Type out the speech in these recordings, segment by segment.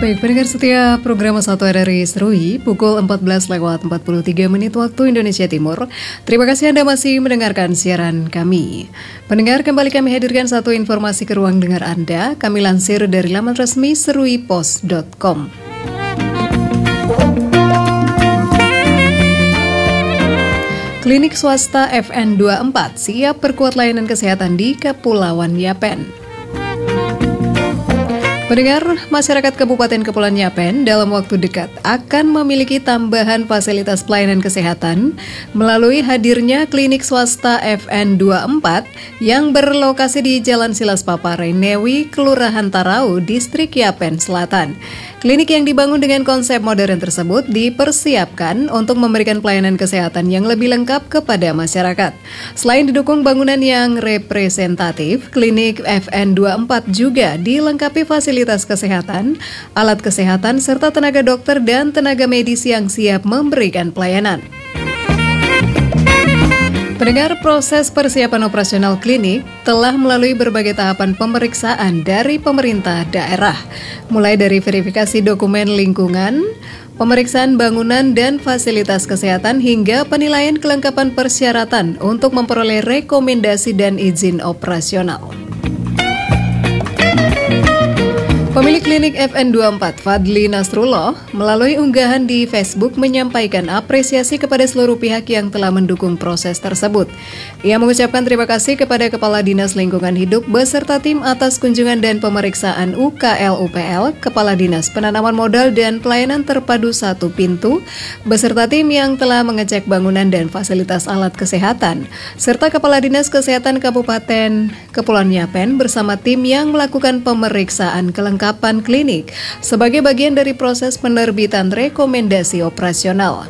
Baik, pendengar setia program 1 RRI Serui, pukul 14:43 waktu Indonesia Timur. Terima kasih Anda masih mendengarkan siaran kami. Pendengar, kembali kami hadirkan satu informasi ke ruang dengar Anda. Kami lansir dari laman resmi seruipos.com. Klinik swasta FN24 siap perkuat layanan kesehatan di Kepulauan Yapen. Pendengar, masyarakat Kabupaten Kepulauan Yapen dalam waktu dekat akan memiliki tambahan fasilitas pelayanan kesehatan melalui hadirnya klinik swasta FN24 yang berlokasi di Jalan Silas Papare, Newi, Kelurahan Tarau, Distrik Yapen Selatan. Klinik yang dibangun dengan konsep modern tersebut dipersiapkan untuk memberikan pelayanan kesehatan yang lebih lengkap kepada masyarakat. Selain didukung bangunan yang representatif, klinik FN24 juga dilengkapi fasilitas kesehatan, alat kesehatan, serta tenaga dokter dan tenaga medis yang siap memberikan pelayanan. Pendengar, proses persiapan operasional klinik telah melalui berbagai tahapan pemeriksaan dari pemerintah daerah, mulai dari verifikasi dokumen lingkungan, pemeriksaan bangunan dan fasilitas kesehatan, hingga penilaian kelengkapan persyaratan untuk memperoleh rekomendasi dan izin operasional. Pemilik klinik FN24, Fadli Nasrullah, melalui unggahan di Facebook menyampaikan apresiasi kepada seluruh pihak yang telah mendukung proses tersebut. Ia mengucapkan terima kasih kepada Kepala Dinas Lingkungan Hidup beserta tim atas kunjungan dan pemeriksaan UKL-UPL, Kepala Dinas Penanaman Modal dan Pelayanan Terpadu Satu Pintu, beserta tim yang telah mengecek bangunan dan fasilitas alat kesehatan, serta Kepala Dinas Kesehatan Kabupaten Kepulauan Yapen bersama tim yang melakukan pemeriksaan kelengkapan klinik sebagai bagian dari proses penerbitan rekomendasi operasional.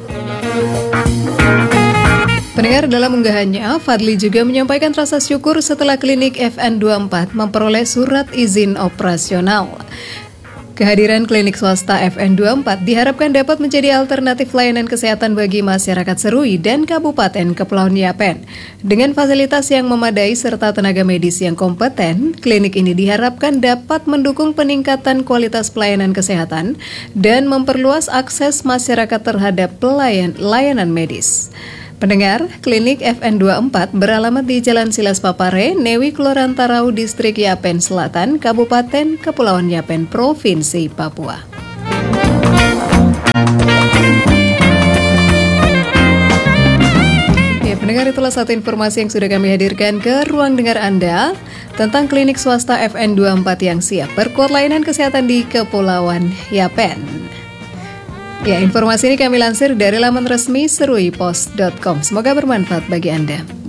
Pendengar, dalam unggahannya, Fadli juga menyampaikan rasa syukur setelah klinik FN24 memperoleh surat izin operasional. Kehadiran klinik swasta FN24 diharapkan dapat menjadi alternatif layanan kesehatan bagi masyarakat Serui dan Kabupaten Kepulauan Yapen. Dengan fasilitas yang memadai serta tenaga medis yang kompeten, klinik ini diharapkan dapat mendukung peningkatan kualitas pelayanan kesehatan dan memperluas akses masyarakat terhadap layanan medis. Pendengar, klinik FN24 beralamat di Jalan Silas Papare, Newi, Kelurahan Tarau, Distrik Yapen Selatan, Kabupaten Kepulauan Yapen, Provinsi Papua. Ya, pendengar, itulah satu informasi yang sudah kami hadirkan ke ruang dengar Anda tentang klinik swasta FN24 yang siap perkuat layanan kesehatan di Kepulauan Yapen. Ya, informasi ini kami lansir dari laman resmi seruipos.com. Semoga bermanfaat bagi Anda.